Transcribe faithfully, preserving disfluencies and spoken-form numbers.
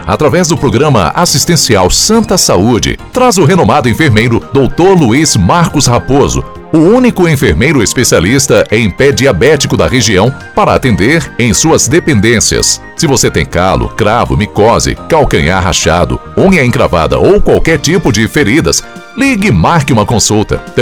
através do programa assistencial Santa Saúde. Traz o renomado enfermeiro doutor Luiz Marcos Raposo, o único enfermeiro especialista em pé diabético da região para atender em suas dependências. Se você tem calo, cravo, micose, calcanhar rachado, unha encravada ou qualquer tipo de feridas, ligue e marque uma consulta.